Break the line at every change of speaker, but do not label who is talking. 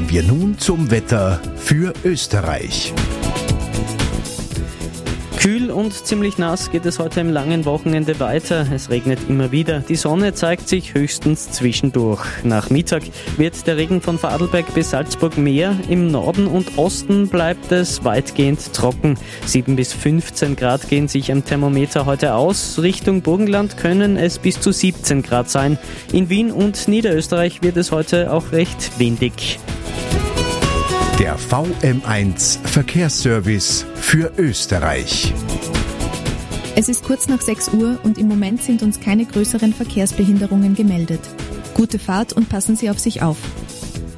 Kommen wir nun zum Wetter für Österreich.
Kühl und ziemlich nass geht es heute im langen Wochenende weiter. Es regnet immer wieder. Die Sonne zeigt sich höchstens zwischendurch. Nach Mittag wird der Regen von Vorarlberg bis Salzburg mehr. Im Norden und Osten bleibt es weitgehend trocken. 7 bis 15 Grad gehen sich am Thermometer heute aus. Richtung Burgenland können es bis zu 17 Grad sein. In Wien und Niederösterreich wird es heute auch recht windig.
Der VM1 Verkehrsservice für Österreich.
Es ist kurz nach 6 Uhr und im Moment sind uns keine größeren Verkehrsbehinderungen gemeldet. Gute Fahrt und passen Sie auf sich auf.